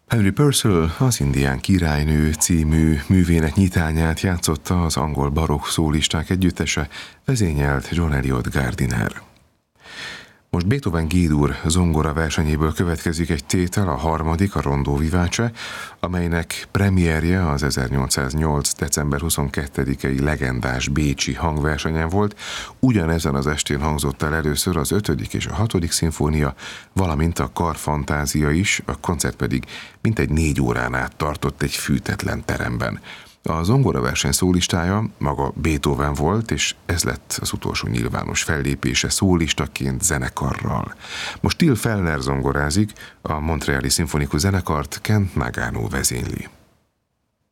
Henry Purcell az Indián királynő című művének nyitányát játszotta az angol barokk szólisták együttese, vezényelt John Eliot Gardiner. Most Beethoven G-dur zongora versenyéből következik egy tétel, a harmadik, a Rondó Vivace, amelynek premierje az 1808. december 22-i legendás bécsi hangversenyen volt. Ugyanezen az estén hangzott el először az 5. és a 6. szimfónia, valamint a Karfantázia is, a koncert pedig mintegy 4 órán át tartott egy fűtetlen teremben. A zongoraverseny szólistája maga Beethoven volt, és ez lett az utolsó nyilvános fellépése szólistaként zenekarral. Most Till Fellner zongorázik, a Montreali Szimfonikus Zenekart Kent Nagano vezényli.